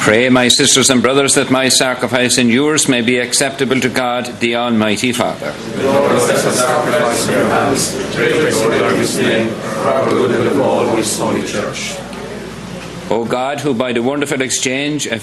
Pray, my sisters and brothers, that my sacrifice and yours may be acceptable to God, the Almighty Father. Lord, accept the sacrifice in your hands, to the glory of his name, for our good and of all his holy church. O God, who by the wonderful exchange of